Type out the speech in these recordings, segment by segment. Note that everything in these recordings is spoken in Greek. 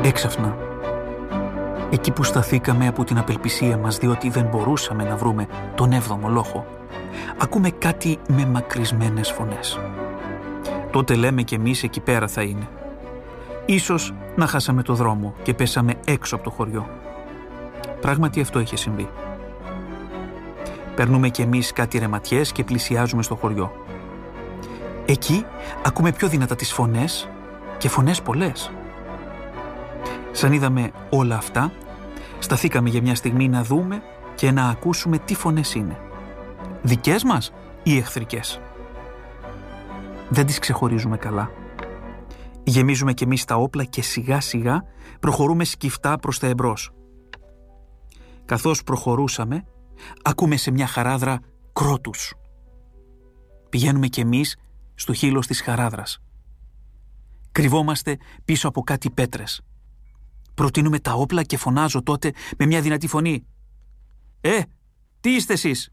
Έξαφνα, εκεί που σταθήκαμε από την απελπισία μας διότι δεν μπορούσαμε να βρούμε τον 7ο λόχο, ακούμε κάτι με μακρισμένες φωνές. Τότε λέμε κι εμείς εκεί πέρα θα είναι. Ίσως να χάσαμε το δρόμο και πέσαμε έξω από το χωριό. Πράγματι αυτό είχε συμβεί. Παίρνουμε κι εμείς κάτι ρεματιές και πλησιάζουμε στο χωριό. Εκεί ακούμε πιο δυνατά τις φωνές και φωνές πολλές. Σαν είδαμε όλα αυτά, σταθήκαμε για μια στιγμή να δούμε και να ακούσουμε τι φωνές είναι. Δικές μας ή εχθρικές. Δεν τις ξεχωρίζουμε καλά. Γεμίζουμε κι εμείς τα όπλα και σιγά σιγά προχωρούμε σκυφτά προς τα εμπρός. Καθώς προχωρούσαμε, ακούμε σε μια χαράδρα κρότους. Πηγαίνουμε κι εμείς στο χείλος της χαράδρας. Κρυβόμαστε πίσω από κάτι πέτρες. Προτείνουμε τα όπλα και φωνάζω τότε με μια δυνατή φωνή. Τι είστε εσείς?»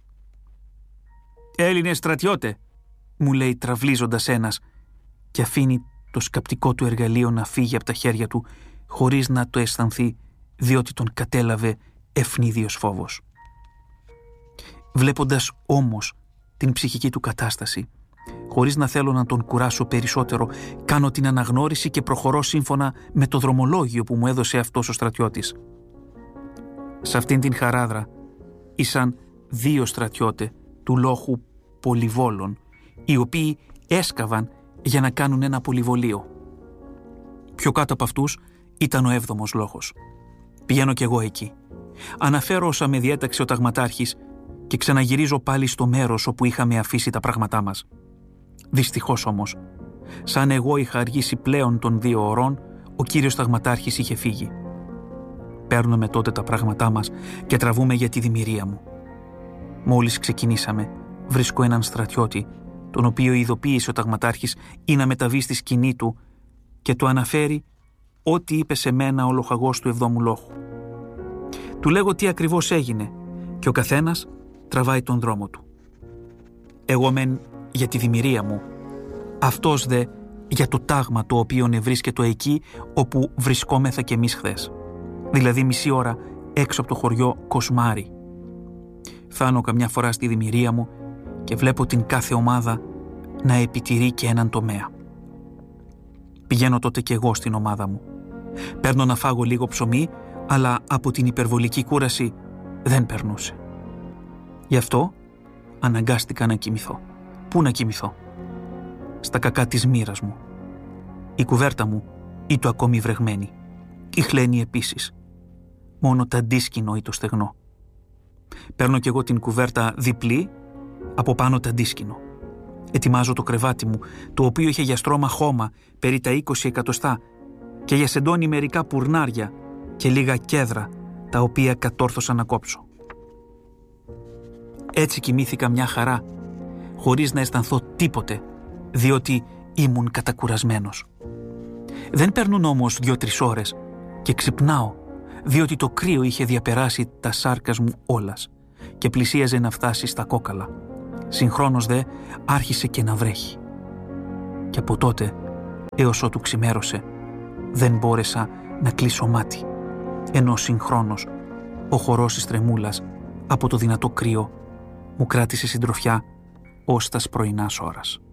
«Έλληνες στρατιώτε», μου λέει τραυλίζοντας ένας και αφήνει το σκαπτικό του εργαλείο να φύγει από τα χέρια του χωρίς να το αισθανθεί διότι τον κατέλαβε ευνίδιος φόβος. Βλέποντας όμως την ψυχική του κατάσταση, χωρίς να θέλω να τον κουράσω περισσότερο, κάνω την αναγνώριση και προχωρώ σύμφωνα με το δρομολόγιο που μου έδωσε αυτός ο στρατιώτης. Σε αυτήν την χαράδρα ήσαν 2 στρατιώτε του λόχου Πολυβόλων, οι οποίοι έσκαβαν για να κάνουν ένα πολυβολείο. Πιο κάτω από αυτούς ήταν ο 7ος λόχος. Πηγαίνω κι εγώ εκεί. Αναφέρω όσα με διέταξε ο ταγματάρχης και ξαναγυρίζω πάλι στο μέρος όπου είχαμε αφήσει τα πράγματά μας. Δυστυχώς όμως, σαν εγώ είχα αργήσει πλέον των 2 ωρών, ο κύριος ταγματάρχης είχε φύγει. Παίρνουμε τότε τα πράγματά μας και τραβούμε για τη δημιουργία μου. Μόλις ξεκινήσαμε, βρίσκω έναν στρατιώτη, τον οποίο ειδοποίησε ο ταγματάρχης ή να μεταβεί στη σκηνή του και του αναφέρει ό,τι είπε σε μένα ο λοχαγός του 7ου λόχου. Του λέγω τι ακριβώς έγινε και ο καθένας τραβάει τον δρόμο του. Εγώ μεν για τη δημιουργία μου, αυτός δε για το τάγμα το οποίο βρίσκεται εκεί όπου βρισκόμεθα κι εμείς χθες. Δηλαδή μισή ώρα έξω από το χωριό Κοσμάρι. Φτάνω καμιά φορά στη δημιουργία μου και βλέπω την κάθε ομάδα να επιτηρεί και έναν τομέα. Πηγαίνω τότε κι εγώ στην ομάδα μου. Παίρνω να φάγω λίγο ψωμί, αλλά από την υπερβολική κούραση δεν περνούσε. Γι' αυτό αναγκάστηκα να κοιμηθώ. Πού να κοιμηθώ? Στα κακά της μοίρας μου. Η κουβέρτα μου ήτο ακόμη βρεγμένη. Η χλένη επίσης. Μόνο τα αντίσκηνο ή το στεγνό. Παίρνω κι εγώ την κουβέρτα διπλή, από πάνω τα αντίσκηνο. Ετοιμάζω το κρεβάτι μου, το οποίο είχε για στρώμα χώμα περί τα 20 εκατοστά και για σεντόνι μερικά πουρνάρια και λίγα κέδρα, τα οποία κατόρθωσα να κόψω. Έτσι κοιμήθηκα μια χαρά, χωρίς να αισθανθώ τίποτε, διότι ήμουν κατακουρασμένος. Δεν παίρνουν όμως 2-3 ώρες και ξυπνάω, διότι το κρύο είχε διαπεράσει τα σάρκας μου όλας και πλησίαζε να φτάσει στα κόκαλα. Συγχρόνως δε άρχισε και να βρέχει. Και από τότε έως ότου ξημέρωσε δεν μπόρεσα να κλείσω μάτι, ενώ συγχρόνως ο χορός της τρεμούλας από το δυνατό κρύο μου κράτησε συντροφιά ως τας πρωινάς ώρας.